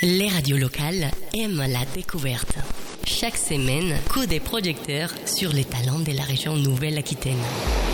Les radios locales aiment la découverte. Chaque semaine, coup des projecteurs sur les talents de la région Nouvelle-Aquitaine.